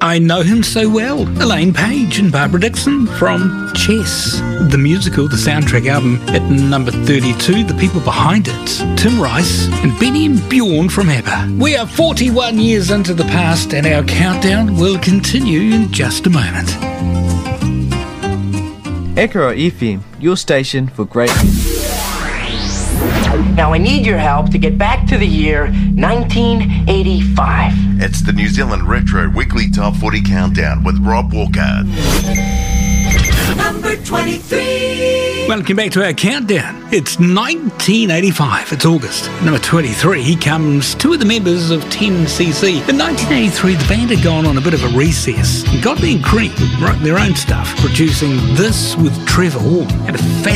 I Know Him So Well, Elaine Page and Barbara Dixon from Chess, the musical, the soundtrack album at number 32, the people behind it, Tim Rice and Benny and Bjorn from ABBA. We are 41 years into the past and our countdown will continue in just a moment. Echo FM, your station for great music. Now I need your help to get back to the year 1985. It's the New Zealand Retro Weekly Top 40 Countdown with Rob Walker. Number 23. Welcome back to our countdown. It's 1985. It's August. Number 23 comes two of the members of 10cc. In 1983, the band had gone on a bit of a recess. And Godley and Cream wrote their own stuff, producing this with Trevor Horn. Had a